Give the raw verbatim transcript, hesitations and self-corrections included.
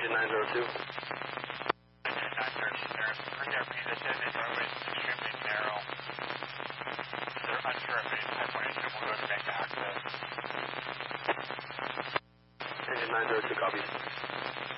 Engine nine zero two. Engine nine zero two, sir. For your position, the runway is extremely narrow. They're unsure if any type one engine will go to make access. Engine nine zero two, copy.